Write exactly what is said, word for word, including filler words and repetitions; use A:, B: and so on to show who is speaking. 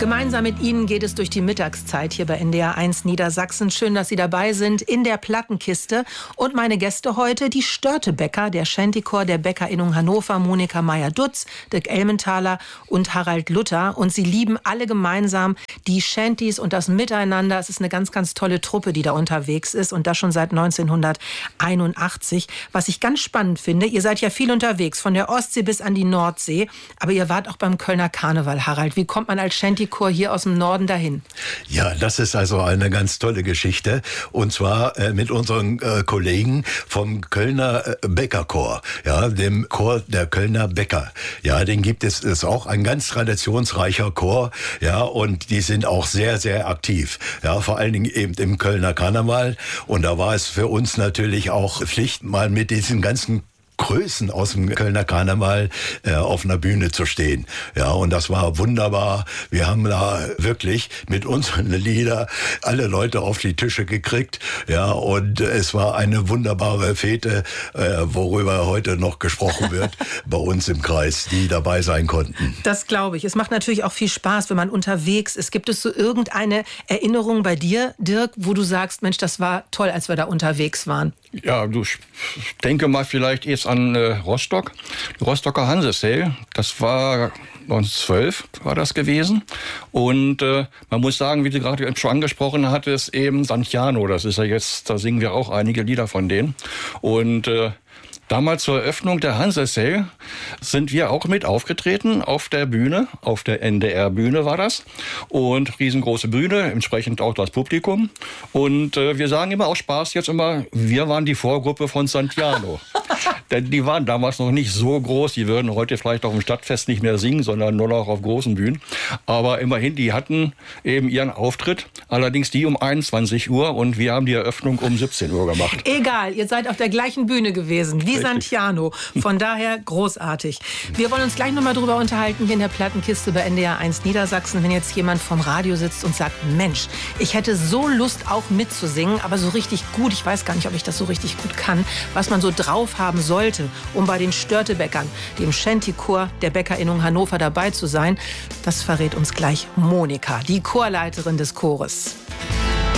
A: Gemeinsam mit Ihnen geht es durch die Mittagszeit hier bei N D R eins Niedersachsen. Schön, dass Sie dabei sind in der Plattenkiste. Und meine Gäste heute, die Störtebecker, der Shantychor der Bäckerinnung Hannover, Monika Meyer-Dutz, Dirk Elmenthaler und Harald Luther. Und sie lieben alle gemeinsam die Shantys und das Miteinander. Es ist eine ganz, ganz tolle Truppe, die da unterwegs ist und das schon seit neunzehnhunderteinundachtzig. Was ich ganz spannend finde, ihr seid ja viel unterwegs, von der Ostsee bis an die Nordsee. Aber ihr wart auch beim Kölner Karneval, Harald. Wie kommt man als Shantychor hier aus dem Norden dahin?
B: Ja, das ist also eine ganz tolle Geschichte. Und zwar äh, mit unseren äh, Kollegen vom Kölner äh, Bäckerchor, ja, dem Chor der Kölner Bäcker. Ja, den gibt es, ist auch ein ganz traditionsreicher Chor, ja, und die sind auch sehr, sehr aktiv. Ja, vor allen Dingen eben im Kölner Karneval. Und da war es für uns natürlich auch Pflicht, mal mit diesen ganzen Größen aus dem Kölner Karneval äh, auf einer Bühne zu stehen. Ja, und das war wunderbar. Wir haben da wirklich mit unseren Lieder alle Leute auf die Tische gekriegt. Ja, und es war eine wunderbare Fete, äh, worüber heute noch gesprochen wird bei uns im Kreis, die dabei sein konnten.
A: Das glaube ich. Es macht natürlich auch viel Spaß, wenn man unterwegs ist. Gibt es so irgendeine Erinnerung bei dir, Dirk, wo du sagst, Mensch, das war toll, als wir da unterwegs waren?
C: Ja, du, ich denke mal vielleicht jetzt an äh, Rostock, die Rostocker Hansesee. Das war neunzehnhundertzwölf war das gewesen. Und äh, man muss sagen, wie du gerade schon angesprochen hattest, eben Santiano, das ist ja jetzt, da singen wir auch einige Lieder von denen. Und äh, damals zur Eröffnung der Hansesee sind wir auch mit aufgetreten auf der Bühne, auf der N D R-Bühne war das. Und riesengroße Bühne, entsprechend auch das Publikum. Und äh, wir sagen immer aus Spaß jetzt immer, wir waren die Vorgruppe von Santiano. Denn die waren damals noch nicht so groß, die würden heute vielleicht auf dem Stadtfest nicht mehr singen, sondern nur noch auf großen Bühnen. Aber immerhin, die hatten eben ihren Auftritt, allerdings die um einundzwanzig Uhr und wir haben die Eröffnung um siebzehn Uhr gemacht.
A: Egal, ihr seid auf der gleichen Bühne gewesen, wie Richtig. Santiano. Von daher großartig. Wir wollen uns gleich noch mal drüber unterhalten hier in der Plattenkiste bei N D R eins Niedersachsen, wenn jetzt jemand vom Radio sitzt und sagt, Mensch, ich hätte so Lust auch mitzusingen, aber so richtig gut, ich weiß gar nicht, ob ich das so richtig gut kann, was man so drauf haben sollte, um bei den Störtebeckern, dem Shantychor der Bäckerinnung Hannover dabei zu sein, das verrät uns gleich Monika, die Chorleiterin des Chores.